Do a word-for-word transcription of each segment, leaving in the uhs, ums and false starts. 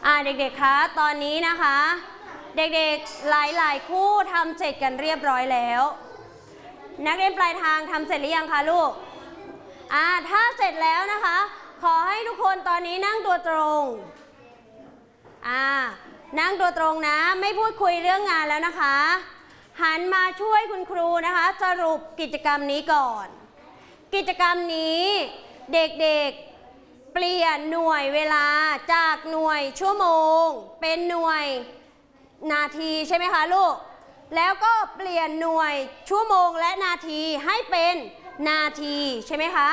อ่าเด็กๆคะตอนนี้นะคะเด็กๆหลายๆคู่ทำเสร็จกันเรียบร้อยแล้วนักเรียนปลายทางทำเสร็จหรือยังคะลูกอ่าถ้าเสร็จแล้วนะคะขอให้ทุกคนตอนนี้นั่งตัวตรงอ่านั่งตัวตรงนะไม่พูดคุยเรื่องงานแล้วนะคะหันมาช่วยคุณครูนะคะสรุปกิจกรรมนี้ก่อนกิจกรรมนี้เด็กๆเปลี่ยนหน่วยเวลาจากหน่วยชั่วโมงเป็นหน่วยนาทีใช่ไหมคะลูกแล้วก็เปลี่ยนหน่วยชั่วโมงและนาทีให้เป็นนาทีใช่ไหมคะ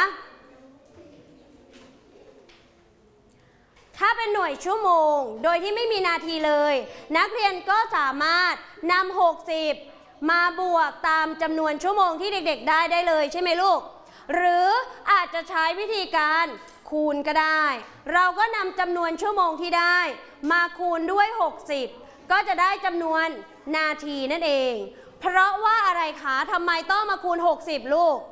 ถ้าเป็นหน่วยชั่วโมงโดยที่ไม่มีนาทีเลยนักเรียนก็สามารถนำหกสิบมาบวกตามจำนวนชั่วโมงที่เด็กๆได้ได้เลยใช่ไหมลูกหรืออาจจะใช้วิธีการคูณก็ได้เราก็นำจำนวนชั่วโมงที่ได้มาคูณด้วยหกสิบก็จะได้จำนวนนาทีนั่นเองเพราะว่าอะไรคะทำไมต้องมาคูณหกสิบลูก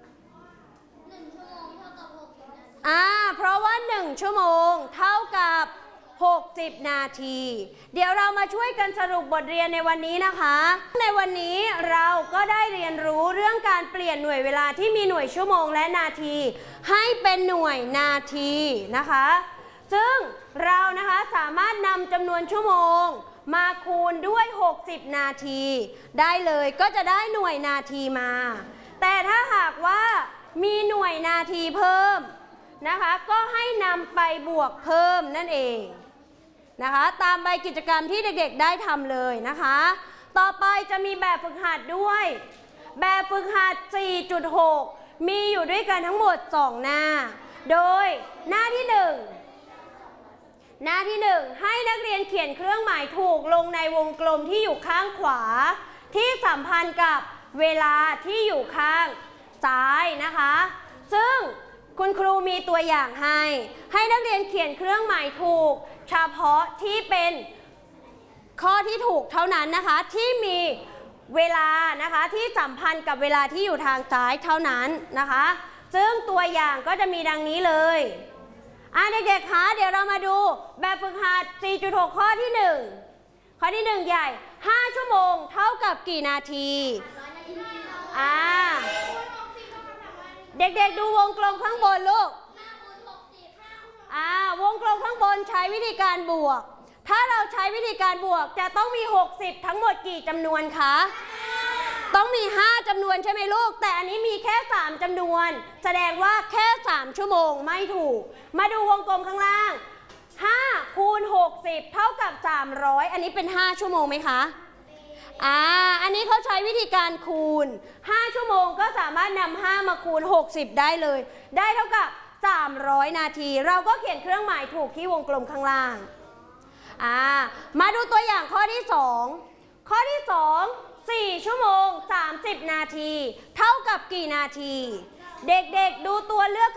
อ่าเพราะว่าหนึ่งชั่วโมงเท่ากับหกสิบนาทีเดี๋ยวเรามาช่วยกันสรุปบทเรียนในวันนี้นะคะในวันนี้เราก็ได้เรียนรู้เรื่องการเปลี่ยนหน่วยเวลาที่มีหน่วยชั่วโมงและนาทีให้เป็นหน่วยนาทีนะคะซึ่งเรานะคะสามารถนำจำนวนชั่วโมงมาคูณด้วยหกสิบนาทีได้เลยก็จะได้หน่วยนาทีมาแต่ถ้าหากว่ามีหน่วยนาทีเพิ่มนะคะก็ให้นำไปบวกเพิ่มนั่นเองนะคะตามใบกิจกรรมที่เด็กๆได้ทำเลยนะคะต่อไปจะมีแบบฝึกหัดด้วยแบบฝึกหัด สี่จุดหก มีอยู่ด้วยกันทั้งหมดสองหน้าโดยหน้าที่หนึ่งหน้าที่หนึ่งให้นักเรียนเขียนเครื่องหมายถูกลงในวงกลมที่อยู่ข้างขวาที่สัมพันธ์กับเวลาที่อยู่ข้างซ้ายนะคะซึ่งคุณครูมีตัวอย่างให้ให้นักเรียนเขียนเครื่องหมายถูกเฉพาะที่เป็นข้อที่ถูกเท่านั้นนะคะที่มีเวลานะคะที่สัมพันธ์กับเวลาที่อยู่ทางซ้ายเท่านั้นนะคะซึ่งตัวอย่างก็จะมีดังนี้เลยอ่ะเด็กๆคะเดี๋ยวเรามาดูแบบฝึกหัด สี่จุดหก ข้อที่หนึ่งข้อที่หนึ่งใหญ่ห้าชั่วโมงเท่ากับกี่นาทีอ่าเด็กๆดูวงกลมข้างบนลูกอ่าวงกลมข้างบนใช้วิธีการบวกถ้าเราใช้วิธีการบวกจะต้องมีหกสิบทั้งหมดกี่จำนวนคะต้องมีห้าจำนวนใช่ไหมลูกแต่อันนี้มีแค่สามจำนวนแสดงว่าแค่สามชั่วโมงไม่ถูกมาดูวงกลมข้างล่างห้าคูณหกสิบเท่ากับสามร้อยอันนี้เป็นห้าชั่วโมงไหมคะอ่าอันนี้เขาใช้วิธีการคูณห้าชั่วโมงก็สามารถนำห้ามาคูณหกสิบได้เลยได้เท่ากับสามร้อยนาทีเราก็เขียนเครื่องหมายถูกที่วงกลมข้างล่างอ่ามาดูตัวอย่างข้อที่สองข้อที่สอง สี่ชั่วโมงสามสิบนาทีเท่ากับกี่นาทีเด็กๆดูตัวเลือก